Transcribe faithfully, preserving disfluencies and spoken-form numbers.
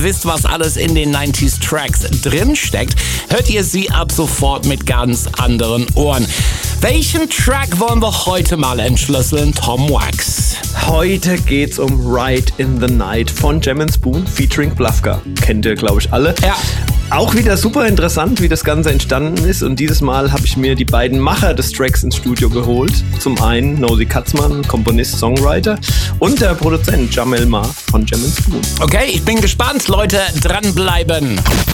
wisst, was alles in den neunziger Tracks drinsteckt, hört ihr sie ab sofort mit ganz anderen Ohren. Welchen Track wollen wir heute mal entschlüsseln, Tom Wax? Heute geht's um Ride in the Night von Jam and Spoon featuring Blavka. Kennt ihr, glaube ich, alle. Ja. Auch wieder super interessant, wie das Ganze entstanden ist. Und dieses Mal habe ich mir die beiden Macher des Tracks ins Studio geholt. Zum einen Nosy Katzmann, Komponist, Songwriter, und der Produzent Jamel Ma von Jam and Spoon. Okay, ich bin gespannt. Leute, dranbleiben.